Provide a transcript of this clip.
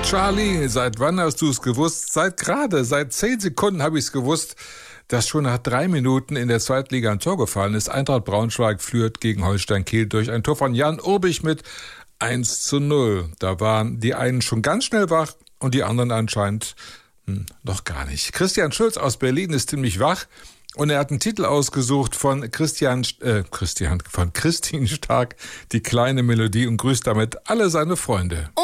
Charlie, seit wann hast du es gewusst? Seit 10 Sekunden habe ich es gewusst, dass schon nach 3 Minuten in der Zweitliga ein Tor gefallen ist. Eintracht Braunschweig führt gegen Holstein Kiel durch ein Tor von Jan Urbich mit 1:0. Da waren die einen schon ganz schnell wach und die anderen anscheinend noch gar nicht. Christian Schulz aus Berlin ist ziemlich wach und er hat einen Titel ausgesucht von Christine Stark, Die kleine Melodie, und grüßt damit alle seine Freunde.